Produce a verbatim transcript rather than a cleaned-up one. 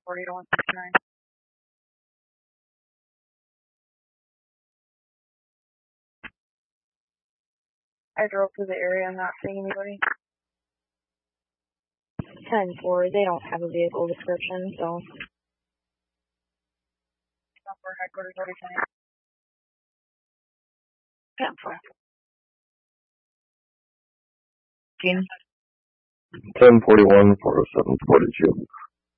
forty to one sixty-nine. I drove through the area. I'm not seeing anybody. ten four, they don't have a vehicle description, so. For headquarters, what are you saying? ten four. ten forty-one, four oh seven, forty-two.